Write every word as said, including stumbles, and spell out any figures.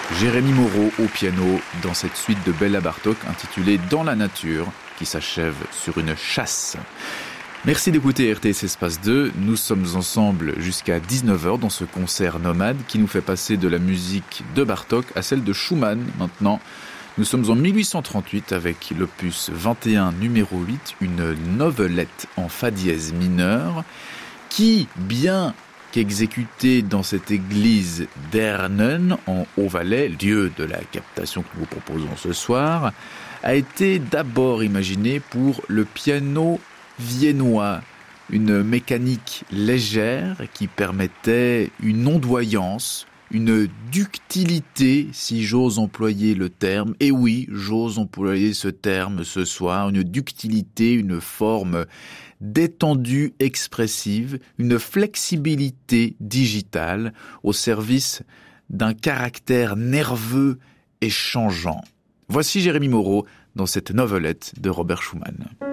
Jérémy Moreau au piano dans cette suite de Béla Bartók intitulée Dans la nature, qui s'achève sur une chasse. Merci d'écouter R T S Espace deux. Nous sommes ensemble jusqu'à dix-neuf heures dans ce concert nomade qui nous fait passer de la musique de Bartók à celle de Schumann maintenant. Nous sommes en mille huit cent trente-huit avec l'opus vingt et un numéro huit, une novelette en fa dièse mineur qui, bien qu'exécutée dans cette église d'Ernen en Haut-Valais, lieu de la captation que nous vous proposons ce soir, a été d'abord imaginée pour le piano viennois, une mécanique légère qui permettait une ondoyance, une ductilité, si j'ose employer le terme, et oui, j'ose employer ce terme ce soir, une ductilité, une forme d'étendue expressive, une flexibilité digitale au service d'un caractère nerveux et changeant. Voici Jérémy Moreau dans cette novelette de Robert Schumann.